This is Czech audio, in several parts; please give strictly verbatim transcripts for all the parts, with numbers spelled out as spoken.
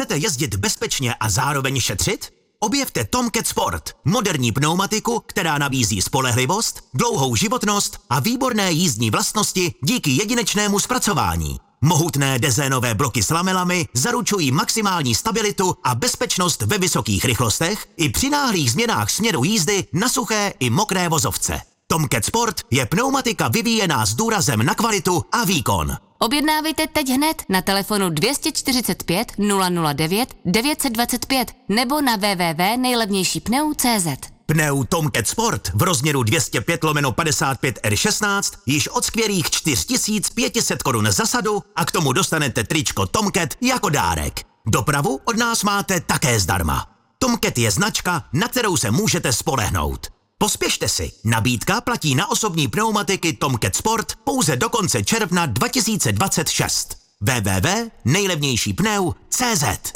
Chcete jezdit bezpečně a zároveň šetřit? Objevte Tomcat Sport, moderní pneumatiku, která nabízí spolehlivost, dlouhou životnost a výborné jízdní vlastnosti díky jedinečnému zpracování. Mohutné dezénové bloky s lamelami zaručují maximální stabilitu a bezpečnost ve vysokých rychlostech i při náhlých změnách směru jízdy na suché i mokré vozovce. Tomcat Sport je pneumatika vyvíjená s důrazem na kvalitu a výkon. Objednávejte teď hned na telefonu dvě stě čtyřicet pět nula nula devět devět set dvacet pět nebo na w w w tečka nejlevnější pneu tečka cé zet. Pneu Tomcat Sport v rozměru dvě stě pět lomeno padesát pět R šestnáct již od skvělých čtyři tisíce pět set korun za sadu a k tomu dostanete tričko Tomcat jako dárek. Dopravu od nás máte také zdarma. Tomcat je značka, na kterou se můžete spolehnout. Pospěšte si, nabídka platí na osobní pneumatiky Tomcat Sport pouze do konce června dva tisíce dvacet šest. w w w tečka nejlevnější pneu tečka cé zet.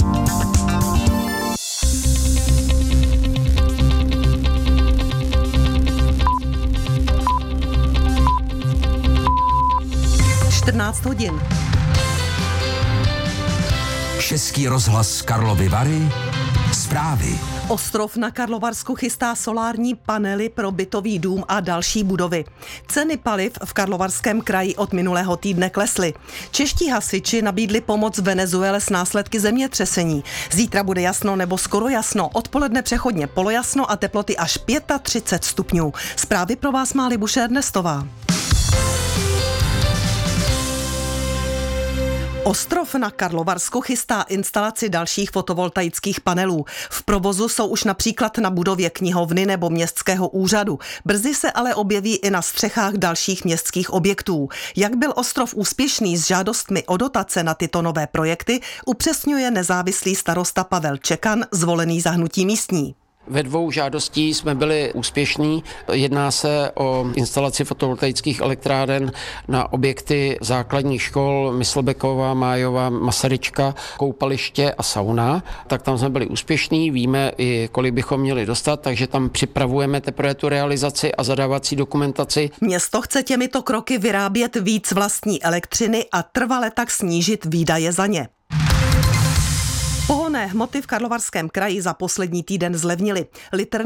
čtrnáct hodin. Český rozhlas Karlovy Vary. Zprávy. Ostrov na Karlovarsku chystá solární panely pro bytový dům a další budovy. Ceny paliv v Karlovarském kraji od minulého týdne klesly. Čeští hasiči nabídli pomoc Venezuele s následky zemětřesení. Zítra bude jasno nebo skoro jasno, odpoledne přechodně polojasno a teploty až třicet pět stupňů. Zprávy pro vás má Libuše Ernestová. Ostrov na Karlovarsku chystá instalaci dalších fotovoltaických panelů. V provozu jsou už například na budově knihovny nebo městského úřadu. Brzy se ale objeví i na střechách dalších městských objektů. Jak byl ostrov úspěšný s žádostmi o dotace na tyto nové projekty, upřesňuje nezávislý starosta Pavel Čekan, zvolený za Hnutí místní. Ve dvou žádostí jsme byli úspěšní. Jedná se o instalaci fotovoltaických elektráren na objekty základních škol Myslbekova, Májova, Masaryčka, koupaliště a sauna. Tak tam jsme byli úspěšní, víme i kolik bychom měli dostat, takže tam připravujeme teprve tu realizaci a zadávací dokumentaci. Město chce těmito kroky vyrábět víc vlastní elektřiny a trvale tak snížit výdaje za ně. Pohonné hmoty v Karlovarském kraji za poslední týden zlevnily. Litr